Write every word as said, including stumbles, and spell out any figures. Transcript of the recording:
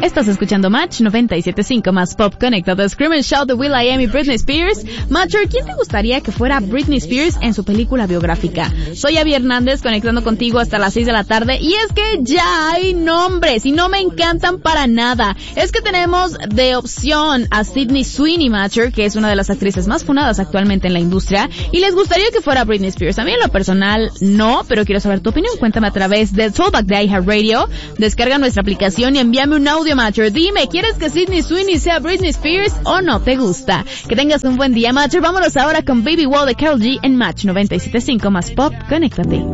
Estás escuchando Match noventa y siete punto cinco más Pop Conectado. Scream and Shout de will.i.am y Britney Spears. Matcher, ¿quién te gustaría que fuera Britney Spears en su película biográfica? Soy Abby Hernández, conectando contigo hasta las seis de la tarde. Y es que ya hay nombres y no me encantan para nada. Es que tenemos de opción a Sydney Sweeney, Matcher, que es una de las actrices más funadas actualmente en la industria. Y les gustaría que fuera Britney Spears. A mí en lo personal no, pero quiero saber tu opinión. Cuéntame a través de Throwback de iHeartRadio. Descarga nuestra aplicación y envíame un audio, Matcher. Dime, ¿quieres que Sydney Sweeney sea Britney Spears o no te gusta? Que tengas un buen día, Matcher. Vámonos ahora con Baby Wall de Karol G en Match noventa y siete punto cinco más Pop. Conéctate.